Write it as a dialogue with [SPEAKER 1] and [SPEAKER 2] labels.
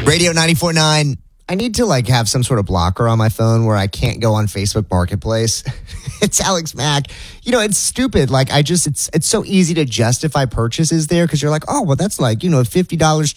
[SPEAKER 1] Radio 94.9. I need to have some sort of blocker on my phone where I can't go on Facebook Marketplace. It's Alex Mack. It's stupid. It's so easy to justify purchases there because you're like, oh, well, that's $50